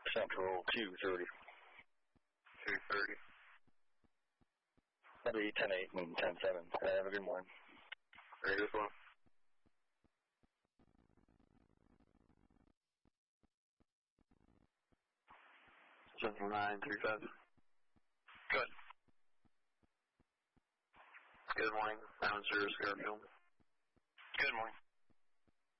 Central 230. 230. That'll be 10-8 and 10-7. Have a good morning. Very good one. Central 935. Good. Good morning. Announcer Scarfield. Good morning.